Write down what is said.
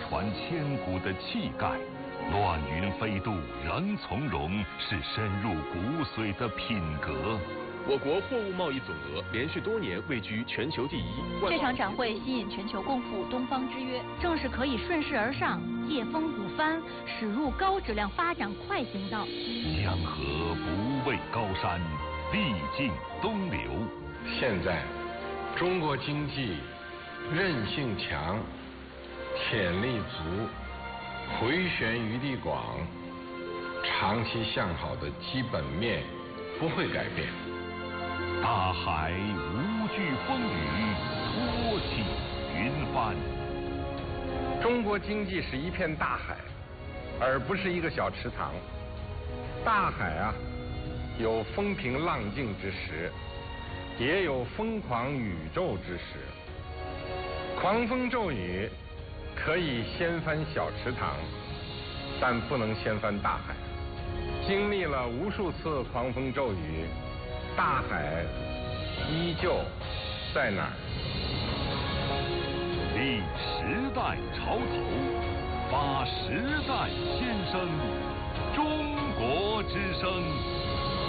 传千古的气概。乱云飞渡仍从容，是深入骨髓的品格。 我国货物贸易总额连续多年位居全球第一。 这场展会吸引全球共赴东方之约，正是可以顺势而上，借风鼓帆，驶入高质量发展快行道。 江河不畏高山，历尽东流。 现在，中国经济韧性强，潜力足，回旋余地广，长期向好的基本面不会改变。 大海无惧风雨，托起云帆。 中国经济是一片大海，而不是一个小池塘。大海啊，有风平浪静之时，也有疯狂宇宙之时。狂风骤雨可以掀翻小池塘，但不能掀翻大海。经历了无数次狂风骤雨，大海依旧在哪儿？ 立时代潮头，发时代先声，中国之声。